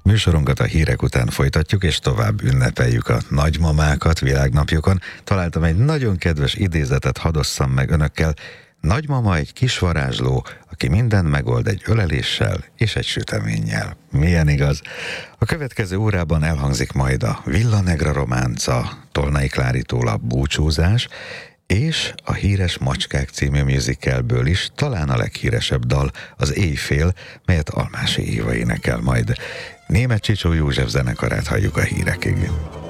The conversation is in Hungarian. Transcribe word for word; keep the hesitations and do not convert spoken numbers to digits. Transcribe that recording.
Műsorunkat a hírek után folytatjuk, és tovább ünnepeljük a nagymamákat világnapjukon. Találtam egy nagyon kedves idézetet, hadd osszam meg önökkel. Nagymama egy kis varázsló, aki mindent megold egy öleléssel és egy süteménnyel. Milyen igaz? A következő órában elhangzik majd a Villa Negra románca, Tolnai Klárítól a Búcsúzás, és a híres Macskák című musicalből is talán a leghíresebb dal, az Éjfél, melyet Almási Éva énekel majd. Németh Csicsó József zenekarát halljuk a hírekig.